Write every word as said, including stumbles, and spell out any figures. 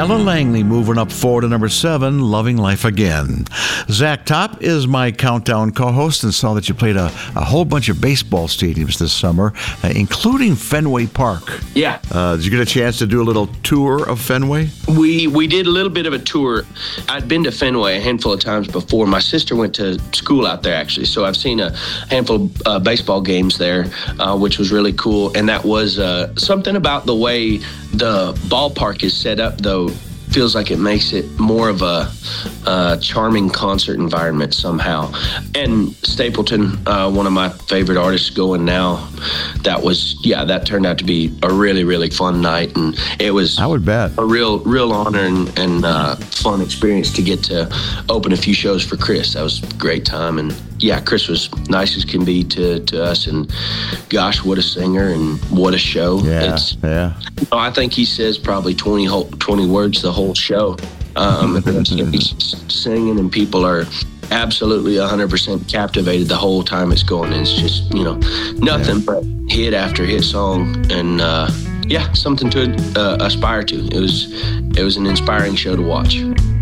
Ella Langley moving up forward to number seven, Loving Life Again. Zach Top is my Countdown co-host and saw that you played a, a whole bunch of baseball stadiums this summer, uh, including Fenway Park. Yeah. Uh, did you get a chance to do a little tour of Fenway? We we did a little bit of a tour. I'd been to Fenway a handful of times before. My sister went to school out there, actually, so I've seen a handful of uh, baseball games there, uh, which was really cool. And that was uh, something about the way the ballpark is set up, though, feels like it makes it more of a uh, charming concert environment somehow. And Stapleton, uh, one of my favorite artists going now, that was, yeah, that turned out to be a really, really fun night. And it was I would bet. a real, real honor and, and uh, fun experience to get to open a few shows for Chris. That was a great time. And yeah, Chris was nice as can be to, to us. And gosh, what a singer and what a show. Yeah, it's, yeah. You know, I think he says probably twenty, whole, twenty words the whole show. Um, he's singing and people are absolutely one hundred percent captivated the whole time it's going. And it's just, you know, nothing yeah. but hit after hit song. And uh, yeah, something to uh, aspire to. It was, it was an inspiring show to watch.